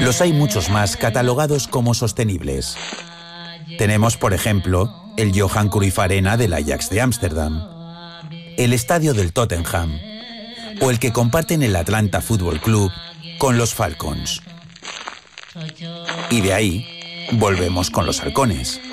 Los hay muchos más catalogados como sostenibles. Tenemos, por ejemplo, el Johan Cruyff Arena del Ajax de Ámsterdam, el estadio del Tottenham o el que comparten el Atlanta Football Club con los Falcons. Y de ahí volvemos con los halcones.